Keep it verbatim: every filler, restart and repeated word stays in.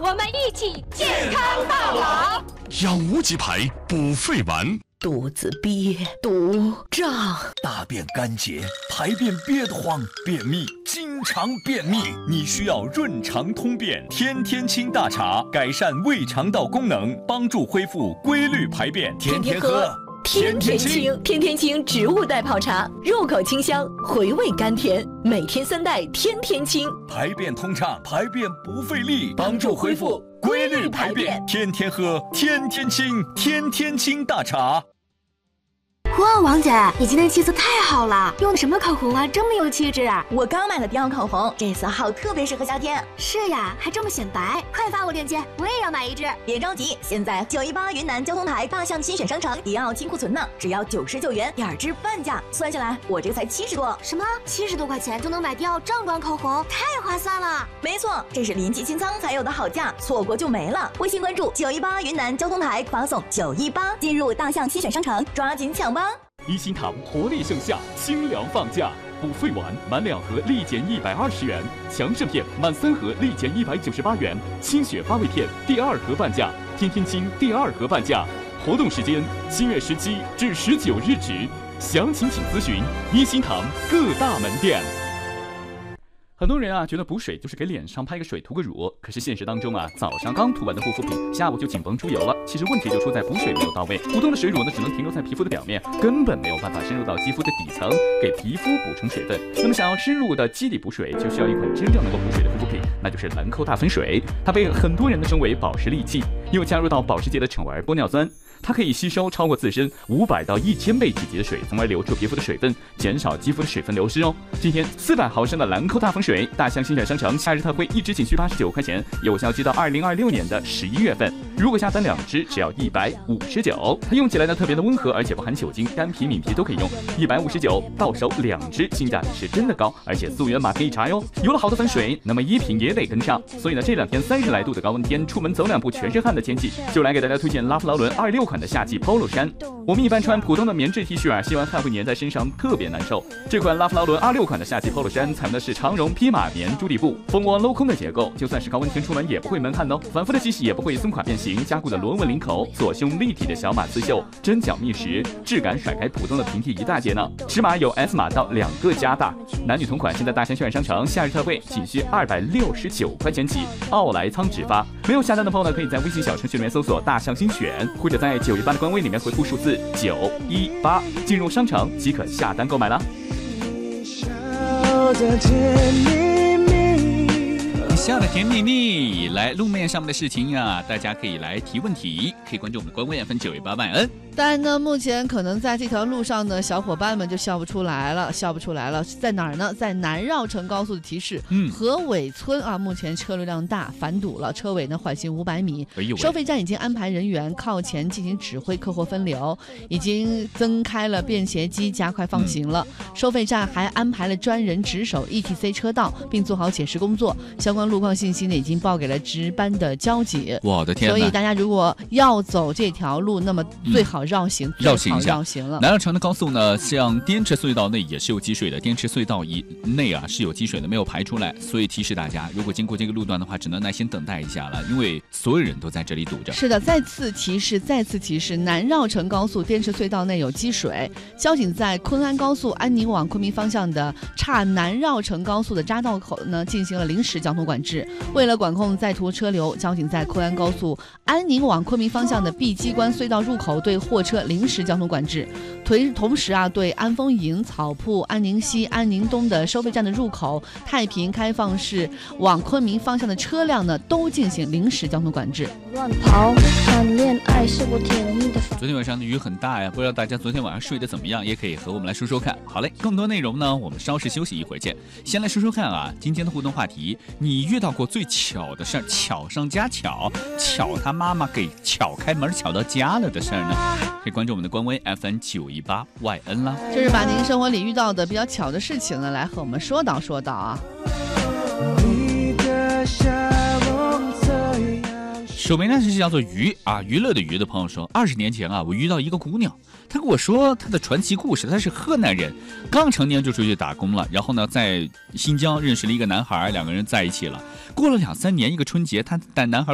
我们一起健康到老。 养无极牌补肺丸。 肚子憋、肚胀， 大便干结，排便憋得慌，便秘，经常便秘，你需要润肠通便天天清大茶，改善胃肠道功能，帮助恢复规律排便，天天喝。 天天清，天天清植物代泡茶，入口清香，回味甘甜，每天三袋，天天清， 排便通畅，排便不费力，帮助恢复规律排便，天天喝，天天清，天天清大茶。 哇，王姐，你今天气色太好了，用的什么口红啊，这么有气质啊！ 我刚买了迪奥口红，这色号特别适合夏天。 是呀，还这么显白，快发我链接，我也要买一支。 别着急，现在九一八云南交通台大象新选商城迪奥清库存呢，只要九十九元，第二支半价，算下来我这个才七十多。 什么？七十多块钱就能买迪奥正装口红，太划算了！ 没错，这是临期清仓才有的好价，错过就没了。微信关注九一八云南交通台，发送九一八进入大象新选商城，抓紧抢吧！ 一心堂活力盛夏，清凉放假，补肺丸满两盒立减一百二十元，强肾片满三盒立减一百九十八元，清血发胃片第二盒半价，天天清第二盒半价。活动时间七月十七至十九日止，详情请咨询一心堂各大门店。很多人啊觉得补水就是给脸上拍个水涂个乳，可是现实当中啊，早上刚涂完的护肤品，下午就紧绷出油了。其实问题就出在补水没有到位，普通的水乳呢只能停留在皮肤的表面，根本没有办法深入到肌肤的底层，给皮肤补充水分。那么想要深入的基底补水，就需要一款真正能够补水的护肤品，那就是兰蔻大粉水。它被很多人呢称为保湿利器，又加入到保时捷的橙丸玻尿酸。它可以吸收超过自身五百到一千倍体积的水，从而留住皮肤的水分，减少肌肤的水分流失哦。今天四百毫升的兰蔻大粉水，大象新选商城夏日特惠，一支仅需八十九块钱，有效期到二零二六年的十一月份。如果下单两支，只要一百五十九。它用起来呢特别的温和，而且不含酒精，干皮敏皮都可以用。一百五十九到手两支，性价比是真的高，而且溯源码可以查哟。有了好的粉水，那么衣品也得跟上。所以呢，这两天三十来度的高温天，出门走两步全是汗的天气，就来给大家推荐拉夫劳伦二六款的夏季 polo 衫。我们一般穿普通的棉质 T 恤啊，洗完汗会粘在身上，特别难受。这款拉夫劳伦二六款的夏季 polo 衫采用的是长绒披马棉珠底布，蜂窝镂空的结构，就算是高温天出门也不会闷汗哦。反复的洗洗也不会松垮变形，加固的螺纹领口，左胸立体的小码刺绣，针脚密实，质感甩开普通的平替一大截呢。尺码有 S 码到两个加大，男女同款，现在大山轩商城夏日特惠，仅需二百六十九块钱起，奥莱仓直发。没有下单的朋友呢，可以在微信小程序里面搜索大象精选，或者在九一八的官微里面回复数字九一八，进入商城即可下单购买了。 笑的甜蜜蜜，来路面上面的事情啊，大家可以来提问题，可以关注我们的官微 F M 九一八万恩。 当然呢，目前可能在这条路上的小伙伴们就笑不出来了，笑不出来了，在哪儿呢？在南绕城高速的提示，嗯，河尾村啊，目前车流量大，繁堵了，车尾呢缓行五百米。哎呦，收费站已经安排人员靠前进行指挥客货分流，已经增开了便携机，加快放行了。嗯、收费站还安排了专人值守 E T C 车道，并做好解释工作。相关路况信息呢，已经报给了值班的交警。 我的天！ 所以大家如果要走这条路，那么最好绕行， 嗯、绕行一下。 绕行了。 南绕城的高速呢，像滇池隧道内也是有积水的，滇池隧道以内啊是有积水的，没有排出来，所以提示大家，如果经过这个路段的话，只能耐心等待一下了，因为所有人都在这里堵着。 是的，再次提示，再次提示，南绕城高速滇池隧道内有积水，交警在昆安高速安宁往昆明方向的岔南绕城高速的匝道口呢进行了临时交通管制。为了管控在途车流，交警在昆安高速安宁往昆明方向的碧鸡关隧道入口对货车临时交通管制，同时啊，对安丰营、草铺、安宁西、安宁东的收费站的入口、太平开放市往昆明方向的车辆呢，都进行临时交通管制。 乱跑，谈恋爱是不甜蜜的。 昨天晚上的雨很大呀，不知道大家昨天晚上睡得怎么样，也可以和我们来说说看。好嘞，更多内容呢，我们稍事休息一会儿见。先来说说看啊，今天的互动话题，你遇到过最巧的事儿，巧上加巧，巧他妈妈给巧开门巧到家了的事儿呢？可以关注我们的官微 F M 九一八 Y N 啦。 就是把您生活里遇到的比较巧的事情呢，来和我们说道说道啊。 首名呢是叫做娱啊娱乐的娱的朋友说，二十年前啊，我遇到一个姑娘，她跟我说她的传奇故事。她是河南人，刚成年就出去打工了，然后呢在新疆认识了一个男孩，两个人在一起了。过了两三年，一个春节，她带男孩